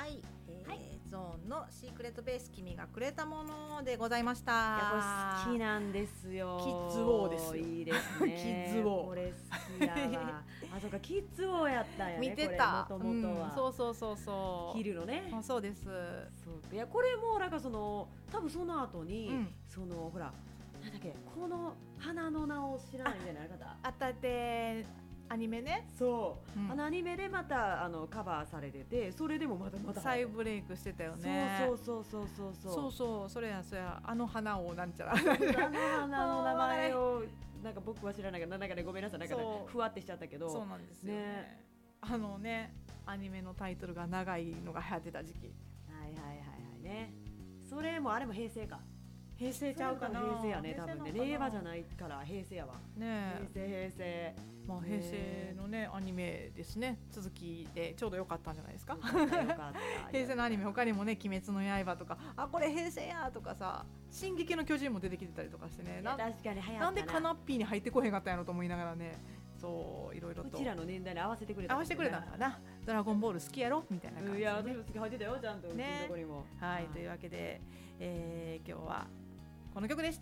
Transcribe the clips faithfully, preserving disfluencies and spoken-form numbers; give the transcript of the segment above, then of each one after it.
はい、えーはい、 ゾーンのシークレットベース君がくれたものでございましいやこれた。 好きなんですよ。 キッズウォーですよ。 いいですね。 キッズウォーこれ好きやわ。あ、そうか、キッズウォーやったんやね。 見てた。 これ元々は、 うん、そうそうそうそう。 ヒルのね。 あ、そうです。 そういやこれもなんかその多分その後に、 うん、 そのほらなんだっけこの花の名を知らないんじゃない方。 あったてアニメね。 そう、 うん、 あのアニメでまたあのカバーされてて、それでもまたまた再ブレイクしてたよね。 そうそうそうそうそうそうそう、それやそれや、あの花をなんちゃらあの花の名前をなんか僕は知らないけど、なんかねごめんなさい、なんかねふわってしちゃったけど。 そうなんですよね。ね、あのねアニメのタイトルが長いのが流行ってた時期。 はいはいはいはいね。それもあれも平成か。 平成ちゃうかな。 平成やね、多分ね。令和じゃないから平成やわ。 ね、 平成平成。 まあ平成のねアニメですね。続きでちょうど良かったんじゃないですか。平成のアニメ他にもね、鬼滅の刃とか、あこれ平成やとかさ、進撃の巨人も出てきてたりとかしてね。 な確かに流行ったな。 なんでカナッピーに入ってこへんかったんやろと思いながらね。そういろいろとうちらの年代に合わせてくれた、 合わせてくれたんかな。ドラゴンボール好きやろみたいな感じで、ね、 いや私も好き入ってたよちゃんと、ね、うちのとこにも。 はい、というわけで、えー、今日はこの曲でした。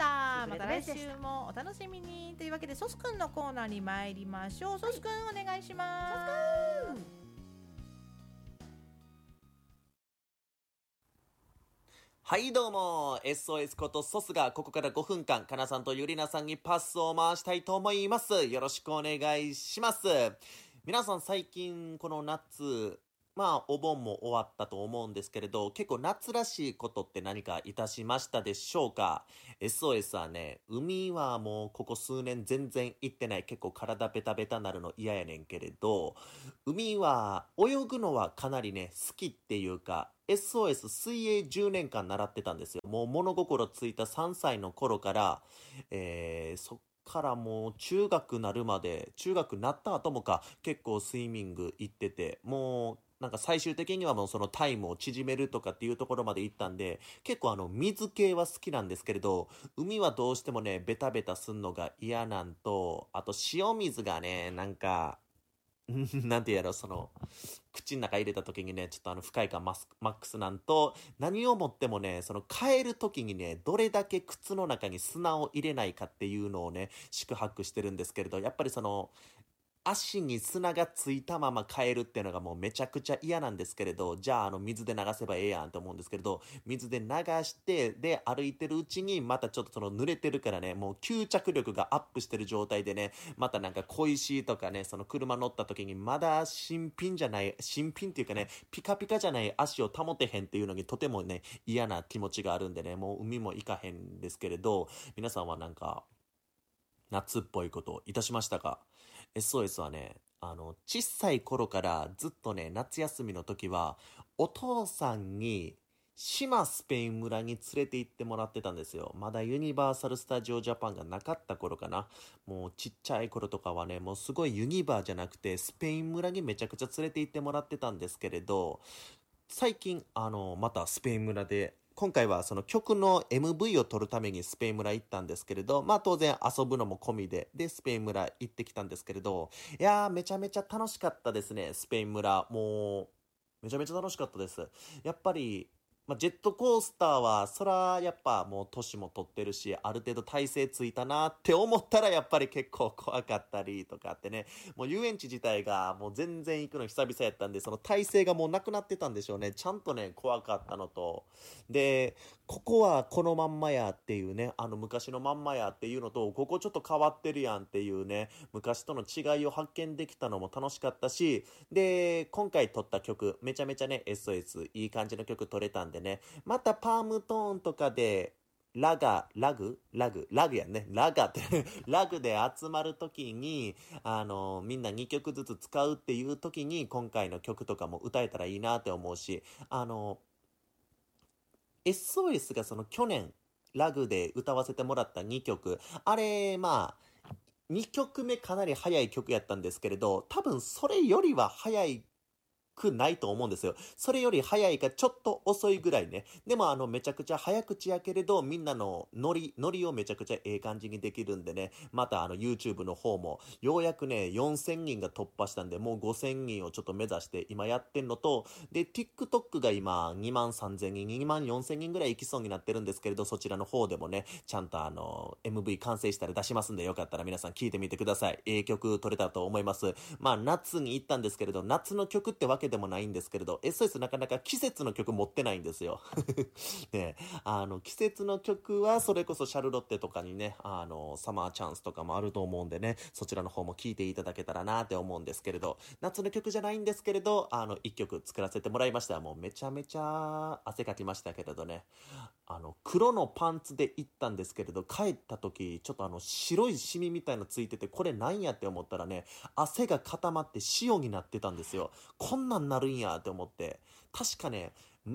また来週もお楽しみに。というわけでソスくんのコーナーに参りましょう。ソスくん、はい、お願いします。ソスくん、 はいどうも エスオーエス ことソスがここからごふんかんかなさんとゆりなさんにパスを回したいと思います。よろしくお願いします。皆さん最近この夏、まあお盆も終わったと思うんですけれど、結構夏らしいことって何かいたしましたでしょうか。 エスオーエス はね、海はもうここ数年全然行ってない。結構体ベタベタなるの嫌やねんけれど、海は泳ぐのはかなりね好きっていうか、エスオーエス 水泳じゅうねんかん習ってたんですよ。もう物心ついたさんさいの頃から、えー、そっからもう中学なるまで、中学なった後もか、結構スイミング行ってて、もうなんか最終的にはもうそのタイムを縮めるとかっていうところまで行ったんで、結構あの水系は好きなんですけれど、海はどうしてもね、ベタベタすんのが嫌なんと、あと塩水がね、なんか、なんてやろう、その、口の中入れた時にね、ちょっとあの、不快感マスマックスなんと、何をもってもね、その、帰る時にね、どれだけ靴の中に砂を入れないかっていうのをね、宿泊してるんですけれど、やっぱりその、足に砂がついたまま帰るっていうのがもうめちゃくちゃ嫌なんですけれど、じゃああの水で流せばええやんって思うんですけれど、水で流して、で歩いてるうちにまたちょっとその濡れてるからね、もう吸着力がアップしてる状態でね、またなんか小石とかね、その車乗った時にまだ新品じゃない、新品っていうかね、ピカピカじゃない足を保てへんっていうのにとてもね、嫌な気持ちがあるんでね、もう海も行かへんですけれど、皆さんはなんか、夏っぽいことをいたしましたか？ エスオーエス はね、あの、小さい頃からずっとね、夏休みの時は、お父さんに、島スペイン村に連れて行ってもらってたんですよ。まだユニバーサルスタジオジャパンがなかった頃かな。もうちっちゃい頃とかはね、もうすごいユニバーじゃなくて、スペイン村にめちゃくちゃ連れて行ってもらってたんですけれど、最近、あの、またスペイン村で、今回はその曲の エムブイ を撮るためにスペイン村行ったんですけれど、まあ当然遊ぶのも込みで、で、スペイン村行ってきたんですけれど、いやーめちゃめちゃ楽しかったですね、スペイン村。もう、めちゃめちゃ楽しかったです。やっぱり、まあ、ジェットコースターは、そら、やっぱもう年も取ってるし、ある程度体勢ついたなって思ったら、やっぱり結構怖かったりとかってね、もう遊園地自体がもう全然行くの久々やったんで、その体勢がもうなくなってたんでしょうね。ちゃんとね、怖かったのと、で、ここはこのまんまやっていうね、あの昔のまんまやっていうのと、ここちょっと変わってるやんっていうね、昔との違いを発見できたのも楽しかったし、で、今回撮った曲、めちゃめちゃね、エスオーエス、いい感じの曲撮れたんでね、またパームトーンとかで、ラガ、ラグラグラグやんね。ラガってラグで集まるときに、あの、みんなにきょくずつ使うっていうときに、今回の曲とかも歌えたらいいなって思うし、あの、エスオーエス がその去年、ラグで歌わせてもらったにきょく、あれ、まあ、にきょくめかなり早い曲やったんですけれど、多分それよりは早いくないと思うんですよ。それより早いかちょっと遅いぐらいね。でもあのめちゃくちゃ早口やけれど、みんなのノリノリをめちゃくちゃええ感じにできるんでね。またあの YouTube の方もようやくねよんせんにんが突破したんで、もうごせんにんをちょっと目指して今やってんのと、で TikTok が今にまんさんぜんにんにまんよんせんにんぐらい行きそうになってるんですけれど、そちらの方でもねちゃんとあの エムブイ 完成したら出しますんで、よかったら皆さん聴いてみてください。ええ曲撮れたと思います。まあ夏に行ったんですけれど、夏の曲ってわけでもないんですけれど、 エスオーエス なかなか季節の曲持ってないんですよね、あの季節の曲はそれこそシャルロッテとかにね、あのサマーチャンスとかもあると思うんでね、そちらの方も聴いていただけたらなって思うんですけれど、夏の曲じゃないんですけれど、あのいっきょく作らせてもらいました。もうめちゃめちゃ汗かきましたけれどね、あの黒のパンツで行ったんですけれど、帰った時ちょっとあの白いシミみたいのついてて、これなんやって思ったらね、汗が固まって塩になってたんですよ。こんなんなるんやって思って、確かね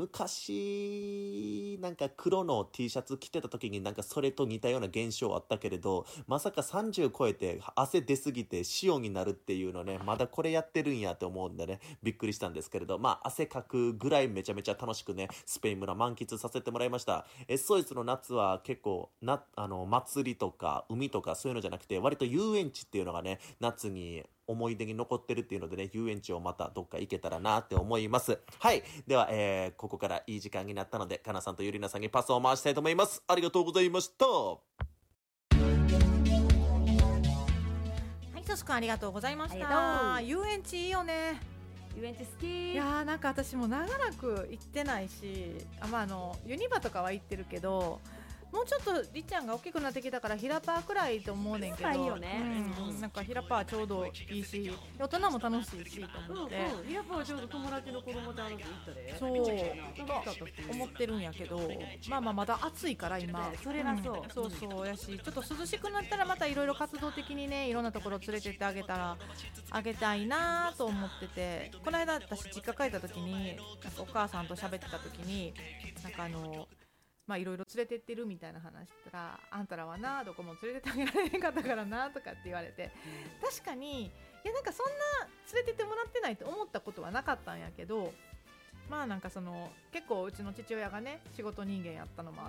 昔なんか黒の T シャツ着てた時になんかそれと似たような現象あったけれど、まさかさんじゅう超えて汗出すぎて塩になるっていうのね、まだこれやってるんやって思うんでね、びっくりしたんですけれど、まあ汗かくぐらいめちゃめちゃ楽しくねスペイン村満喫させてもらいました。 エスオーエス の夏は結構なあの祭りとか海とかそういうのじゃなくて、割と遊園地っていうのがね夏に思い出に残ってるっていうのでね、遊園地をまたどっか行けたらなって思います。はい、では、えー、ここからいい時間になったので、かなさんとゆりなさんにパスを回したいと思います。ありがとうございました。はい、 ソス君ありがとうございました。遊園地いいよね。 遊園地好き。 いやーなんか私も長らく行ってないし、あ、まあ、あのユニバとかは行ってるけど、もうちょっとりっちゃんが大きくなってきたからヒラパーくらいと思うねんけど、 いいよね、 うん、なんかヒラパーちょうどいいし、大人も楽しいしと思って、 うんうん、ヒラパーちょうど友達の子供とあの子行ったで、 そう思ってるんやけど、まあまあまだ暑いから今、 それはそう、 うん、そうそうやし、ちょっと涼しくなったらまたいろいろ活動的にね、いろんなところ連れてってあげたらあげたいなと思ってて、この間私実家帰った時になんかお母さんと喋ってた時に、なんかあのまあいろいろ連れてってるみたいな話したら、あんたらはなどこも連れてってあげられへんかったからなとかって言われて、うん、確かにいやなんかそんな連れてってもらってないと思ったことはなかったんやけど、まあなんかその結構うちの父親がね仕事人間やったのもあって、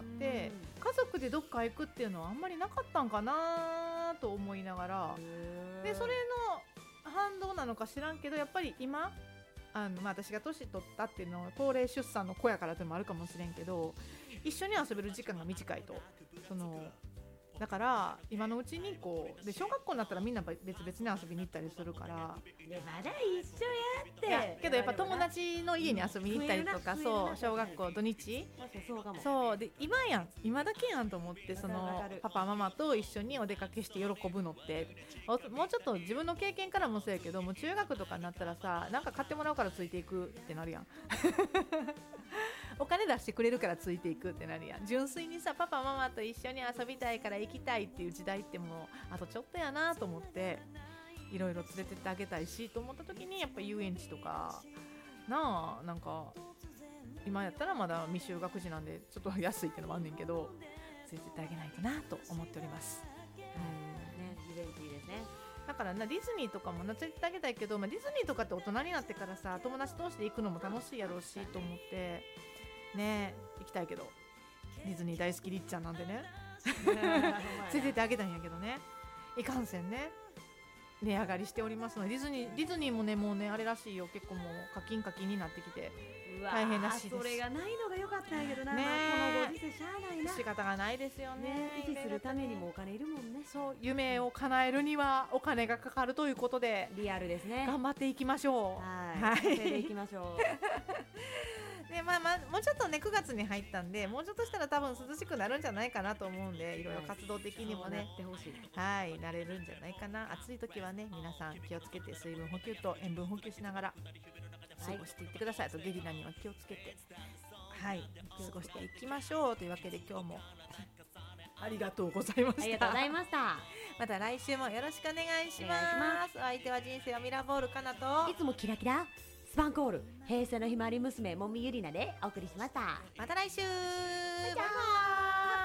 うん、家族でどっか行くっていうのはあんまりなかったんかなと思いながら、でそれの反動なのか知らんけど、やっぱり今あの、まあ、私が年取ったっていうのは高齢出産の子やからっていうのもあるかもしれんけど、一緒に遊べる時間が短いと、そのだから今のうちにこうで小学校になったらみんな別々に遊びに行ったりするから、 でまだ一緒やって、 けどやっぱ友達の家に遊びに行ったりとか、うん、そう小学校土日そうかも、 そうで今やん今だけやんと思って、そのパパママと一緒にお出かけして喜ぶのってもうちょっと自分の経験からもそうやけど、もう中学とかになったらさ、なんか買ってもらうからついていくってなるやんお金出してくれるからついていくってなるやん。純粋にさパパママと一緒に遊びたいから行きたいっていう時代ってもうあとちょっとやなと思って、いろいろ連れてってあげたいしと思った時に、やっぱ遊園地とかなあ、なんか今やったらまだ未就学児なんでちょっと安いってのもあんねんけど、連れてってあげないとなと思っております。 うんね、遊園地いいですね。 だからなディズニーとかもな連れてってあげたいけど、まあ、ディズニーとかって大人になってからさ友達同士で行くのも楽しいやろうしと思ってね、行きたいけどディズニー大好きりっちゃんなんでね連れてってあげたんやけどね、いかんせんね値上がりしておりますので、ディズニーディズニーもねもうねあれらしいよ、結構もう課金課金になってきて大変らしいです。 それがないのが良かったんやけどな、 ね、 まあ、このご時世しゃあないな、 仕方がないですよね。 ね、維持するためにもお金いるもんね。 そう、夢を叶えるにはお金がかかるということでリアルですね。 頑張っていきましょう。 はい、はい、でいきましょうで、まあまあ、もうちょっとねくがつに入ったんで、もうちょっとしたら多分涼しくなるんじゃないかなと思うんで、いろいろ活動的にもね、 はい、なってほしい。 はい、なれるんじゃないかな。暑い時はね皆さん気をつけて水分補給と塩分補給しながら過ごしていってください。あとゲリラには気をつけて、はい、過ごしていきましょうというわけで、今日もありがとうございました。 ありがとうございました。 また来週もよろしくお願いします。お相手は人生はミラーボールかなと、 いつもキラキラスパンコール平成のひまわり娘もみゆりなでお送りしました。 また来週。 バイバイ。